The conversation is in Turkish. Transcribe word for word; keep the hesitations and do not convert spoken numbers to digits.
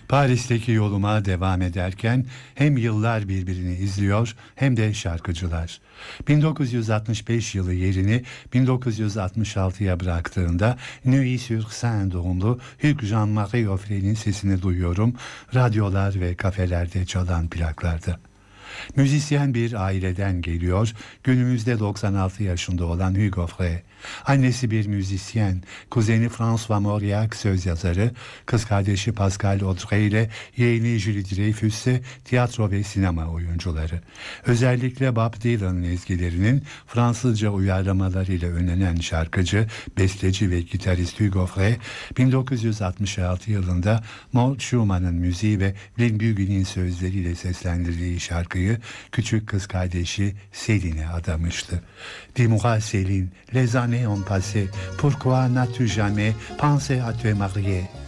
Paris'teki yoluma devam ederken hem yıllar birbirini izliyor hem de şarkıcılar. bin dokuz yüz altmış beş yılı yerini bin dokuz yüz altmış altıya bıraktığında Neuilly-sur-Seine doğumlu Hugues Jean-Marie Offret'in sesini duyuyorum radyolar ve kafelerde çalan plaklarda. Müzisyen bir aileden geliyor, günümüzde doksan altı yaşında olan Hugues Offret. Annesi bir müzisyen, kuzeni François Mauriac söz yazarı, kız kardeşi Pascal Audrey ile yeğeni Julie Dreyfus ise tiyatro ve sinema oyuncuları. Özellikle Bob Dylan'ın ezgilerinin Fransızca uyarlamalarıyla ünlenen şarkıcı, besteci ve gitarist Hugues Offret, bin dokuz yüz altmış altı yılında Mort Schumann'ın müziği ve Glenn Bugin'in sözleriyle seslendirdiği şarkıyı küçük kız kardeşi Céline'e adamıştı. Dis-moi Céline, les années ont passé, pourquoi n'as-tu jamais pensé à te marier?